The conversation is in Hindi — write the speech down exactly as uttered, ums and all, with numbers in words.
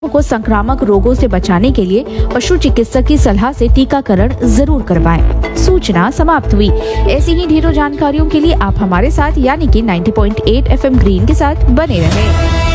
को संक्रामक रोगों से बचाने के लिए पशु चिकित्सक की सलाह से टीकाकरण जरूर करवाएं। सूचना समाप्त हुई। ऐसी ही ढेरों जानकारियों के लिए आप हमारे साथ यानी कि नब्बे पॉइंट आठ एफ एम ग्रीन के साथ बने रहें।